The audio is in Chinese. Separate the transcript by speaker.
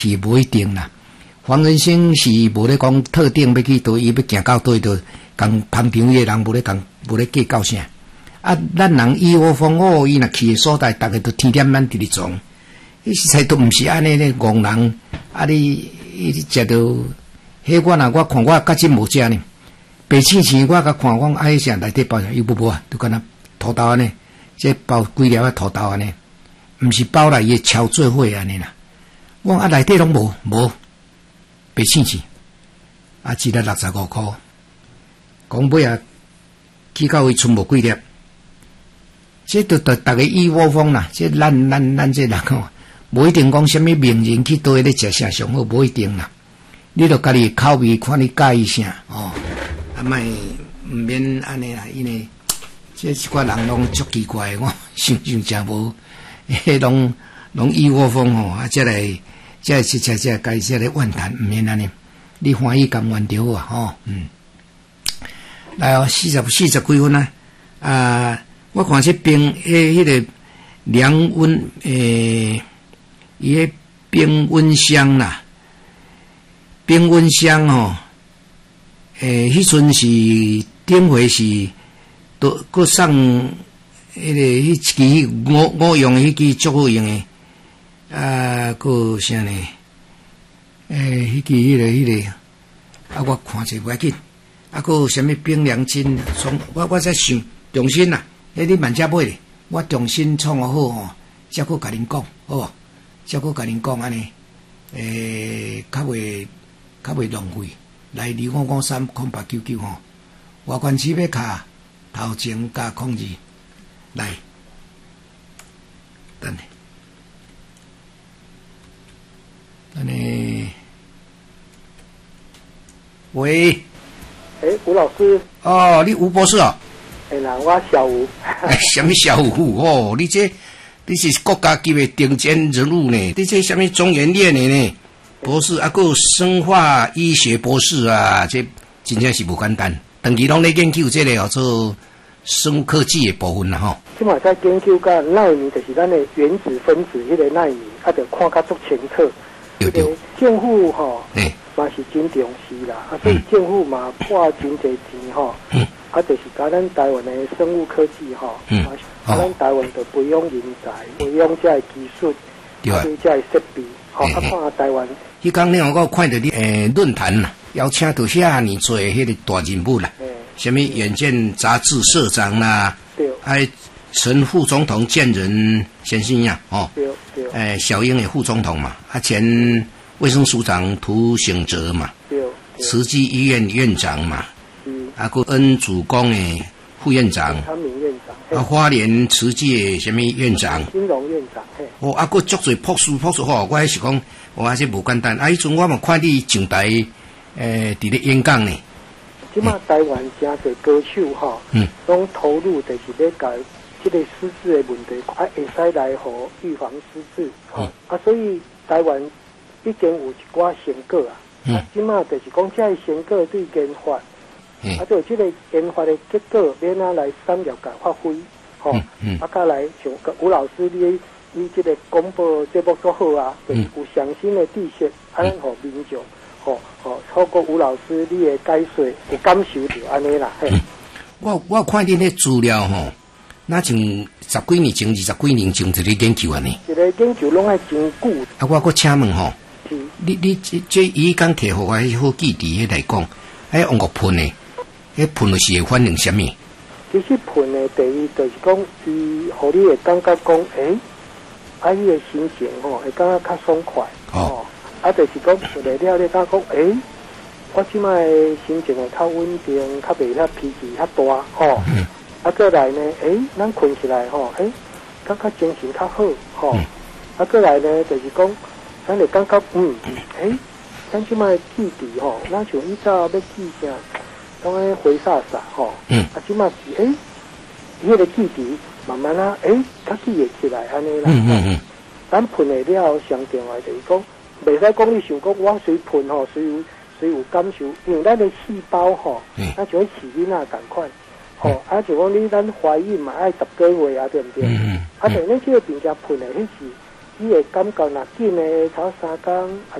Speaker 1: 是无一定啦。黄仁兴是无咧讲特定要去倒，伊要行到倒倒，共旁边的人无咧计较啥。啊，咱人一窝蜂哦，伊若去的所在，逐个都天天咱伫咧撞。伊实在都毋是安尼咧，戆人啊！你食到，迄我看我甲真无食呢。白芡芡我甲看讲，迄啥内底包啥？伊无啊，就敢若土豆安尼，这包几粒啊土豆安尼，毋是包来伊敲做伙安尼啦。我啊内底拢无白芡芡，啊一粒65块，讲尾啊，去到位剩无几粒。这都逐个一窝蜂啦，这咱这人哦，无一定讲什么名人去倒咧食啥上好，无一定啦。你著家己口味看你介意啥哦，啊莫毋免安尼啦，因为这一寡人拢足奇怪，我想真无，拢一窝蜂吼，啊，这家己来怨叹，毋免安尼，你欢喜甘愿就好啊，吼，来哦，40几分啊，啊。我看这冰迄个凉温伊个冰温箱啦，冰温箱吼，迄阵是顶回是都搁送迄支我用迄支足好用诶，啊，搁啥呢？迄支迄个，啊，我看者袂紧，啊，搁什么冰凉巾，我在想重新啦。你慢只买咧，我重新创好吼，才搁甲恁讲，好无？才搁甲恁讲安尼，较袂浪费。来25530899吼，外观纸要卡头前加控制，来，等下，喂，
Speaker 2: 吴老师，
Speaker 1: 哦，你吴博士哦。
Speaker 2: 啦，我小吴。
Speaker 1: 什么小吴哦？你是国家级的顶尖人物呢？你这什么中研院的呢？博士啊，还有生化医学博士啊，这真正是不简单。长期拢在研究这个叫做生物科技的部分啦，吼。
Speaker 2: 即嘛在研究甲纳米，就是咱的原子分子迄个纳米，啊，着看较足清楚。
Speaker 1: 对。
Speaker 2: 政府吼，嘛是真重视啦，啊，所以政府嘛花真侪钱吼。啊，就是甲咱台湾的生物科技吼，咱台湾就培养人才，培养这技术，对啊，这设备，吼，啊，看台湾。
Speaker 1: 迄讲呢，我看到你论坛啦，邀请到遐尼多迄个大人物啦，什么《远见》杂志社长啦，对，还前副总统见人先生呀，哦，对，小英的副总统嘛，啊，前卫生署长涂省哲嘛，对，慈济医院院长嘛。啊，个恩主公的副院长，
Speaker 2: 康明院长，
Speaker 1: 啊，花莲慈济的什么院长，
Speaker 2: 金融院长，
Speaker 1: 哦，啊，个足侪博士吼，我是讲，我还是无简单。啊，迄阵我嘛看你上台，伫咧演讲呢。
Speaker 2: 即马台湾真侪歌手吼，拢投入就是要甲即个失智的问题，会使来互预防失智，啊，所以台湾已经有一寡成果啊，啊，即马就是讲这成果对研发。啊，就这个研发的结果，免来产业界发挥，吼，啊，再来像吴老师你这个广播节目做好啊，就是有上新的知识，啊，咱互民众，透过吴老师你的解说，有感受到安尼啦，嘿。
Speaker 1: 我看你那资料吼，那像10几年前、20几年前一个研究安尼。
Speaker 2: 一个研究拢爱真久。
Speaker 1: 啊，我搁请问吼，你这伊讲摕互我迄好记忆来讲，用个喷的。迄喷就是会反映什么？
Speaker 2: 其实喷的第一就是讲，互你会感觉讲，伊的心情吼会感觉较爽快。哦，啊，就是讲喷了了，你感觉讲，我即摆心情会较稳定，较袂遐脾气较大。吼，啊，再来呢，咱困起来吼，感觉精神较好。吼，啊，再来呢，就是讲，咱会感觉，咱即摆记忆吼，咱像以前要记啥？当然回煞吼，啊，即马是迄个记忆慢慢啊，较记会起来安尼啦。咱喷的了，上重要就是讲，袂使讲你想讲我随喷吼，随有感受，因为咱的细胞吼，咱就会饲囡仔共款，吼，啊，就讲咱怀孕嘛，爱10个月啊，对不对？啊，但咱这个病加喷的，迄是你会感觉若紧的超3工，还